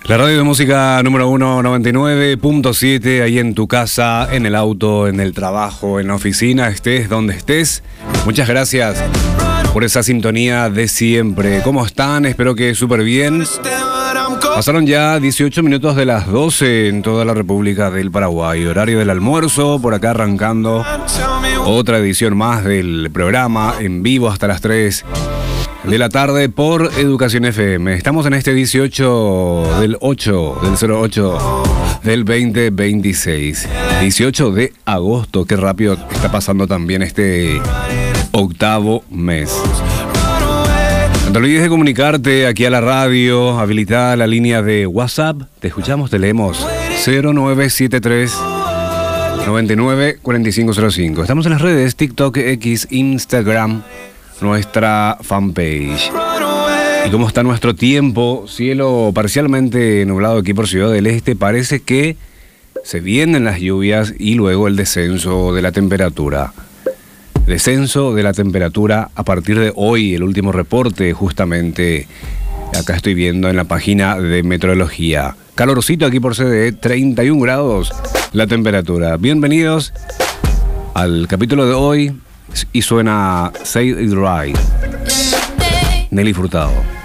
La radio de música número 1, 99.7, ahí en tu casa, en el auto, en el trabajo, en la oficina, estés donde estés. Muchas gracias por esa sintonía de siempre. ¿Cómo están? Espero que súper bien. Pasaron ya 18 minutos de las 12 en toda la República del Paraguay. Horario del almuerzo, por acá arrancando otra edición más del programa en vivo hasta las 3 de la tarde por Educación FM. Estamos en este 18 del 8 del 08 del 2026. 18 de agosto. Qué rápido está pasando también este octavo mes. No te olvides de comunicarte aquí a la radio. Habilitada la línea de WhatsApp. Te escuchamos, te leemos. 0973 99 4505. Estamos en las redes TikTok, X, Instagram, nuestra fanpage. ¿Y cómo está nuestro tiempo? Cielo parcialmente nublado aquí por Ciudad del Este. Parece que se vienen las lluvias y luego el descenso de la temperatura. Descenso de la temperatura a partir de hoy, el último reporte justamente acá estoy viendo en la página de meteorología. Calorcito aquí por CDE, 31 grados la temperatura. Bienvenidos al capítulo de hoy y suena Say It Right, Nelly Furtado.